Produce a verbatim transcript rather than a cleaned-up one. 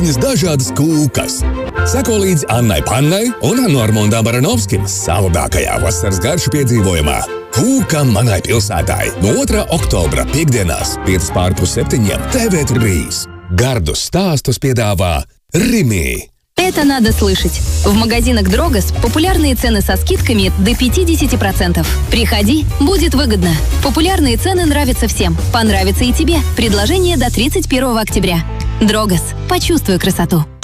Viņas dažādas kūkas. Seko līdz Annai Pannai un Normundam Baranovskim saldākajā vasaras garšu piedzīvojumā. Kūka manai pilsētai. No otrā oktobra piekdienās piecas pār pus septiņiem T V trīs. Gardus stāstus piedāvā Rimi. Это надо слышать. В магазинах Дрогос популярные цены со скидками до пятьдесят процентов. Приходи, будет выгодно. Популярные цены нравятся всем. Понравится и тебе. Предложение до тридцать первого октября. Дрогос. Почувствуй красоту.